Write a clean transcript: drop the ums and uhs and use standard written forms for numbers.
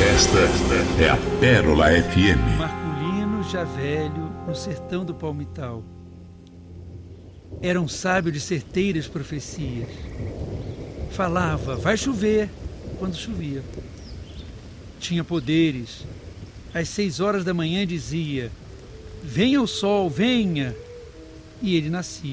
Esta é a Pérola FM. Marculino, já velho, no sertão do Palmital. Era um sábio de certeiras profecias. Falava, vai chover, quando chovia. Tinha poderes. Às 6 horas da manhã dizia, venha o sol, venha. E ele nascia.